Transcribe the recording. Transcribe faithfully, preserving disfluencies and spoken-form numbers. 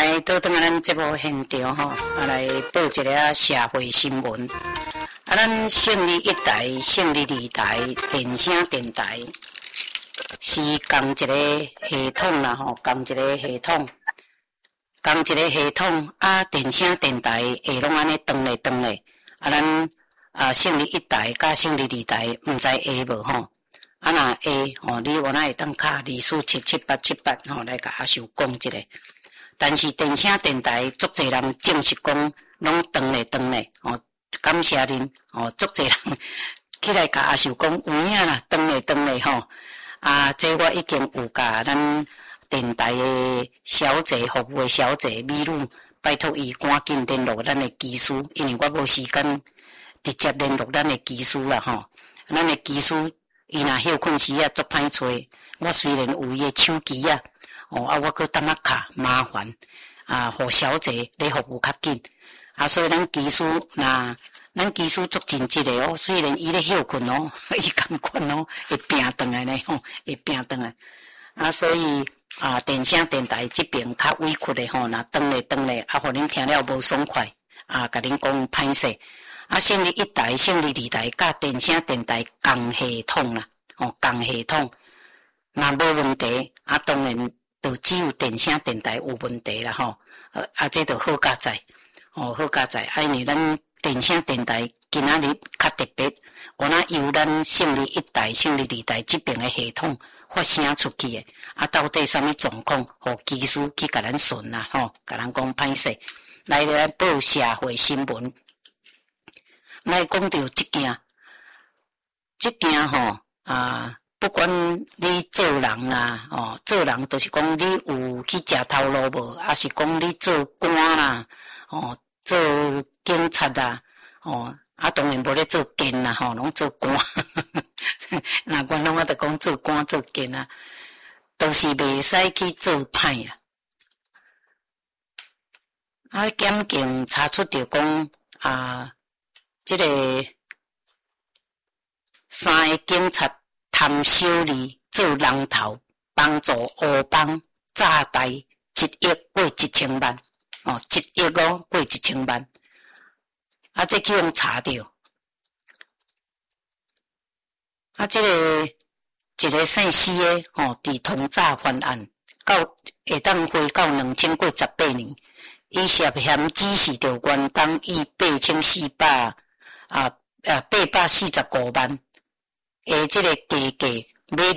来倒转来咱节目现场吼，啊来报一个社会新闻。啊，咱胜利一台、胜利二台电声电台是共一个系统啦吼，共一个系统，共一个系统啊，电声电台会拢安尼转来转来。啊，咱啊胜利一台甲胜利二台，毋知会无吼？啊，若会吼，你我那会当敲二四七七八七八吼来甲阿秀讲一下。但是电声电台足侪人证实讲，拢转来转来吼，感谢恁吼，足侪人起来甲阿秀讲有影啦，转来转来吼。啊，这我已经有甲咱电台的小姐服务的小姐美女，拜托伊赶紧联络咱的技师，因为我无时间直接联络咱的技师啦吼。咱的技师伊若休困时啊，足歹找。我虽然有伊的手机啊，哦啊，我搁等下卡麻烦啊，互小姐咧服务较紧啊，所以咱技师若咱技师足尽职的哦，虽然伊咧休困哦，伊感款哦会拼转来呢吼，会拼转来啊，所以啊，电声电台这边较委屈的吼，若转来转来啊，互恁听了无爽快啊，甲恁讲歹势啊，胜利一台、胜利二台甲电声电台共系统啦，哦，共系统，若无问题啊，当然就只有电声电台有问题啦吼，呃啊，这就好加在，哦，好加在，啊，因为咱电声电台今仔日较特别，我那由咱胜利一台、胜利二台这边的系统发声出去的，啊，到底什么状况，互技师去甲咱顺啦吼，甲咱讲歹势，来来报社会新闻。来讲到这件，这件吼啊，不管你做人啦，哦，做人就是讲你有去食头路无，还是讲你做官啦，哦，做警察啦，哦，啊，当然无咧做奸啦，吼，拢做官。那我拢我着讲做官做奸啊，都是袂使去做歹啦。啊，检警查出着讲啊。这个三个警察贪小利做人头，帮助乌帮诈贷一亿过一千万，哦，一亿哦过一千万，啊，这去用查到，啊，这个一个姓施的吼，伫通诈犯案，到会当回到两千过十八年，伊涉嫌指示着员工以八千四百。啊啊，八百四十五万，诶，这个价格买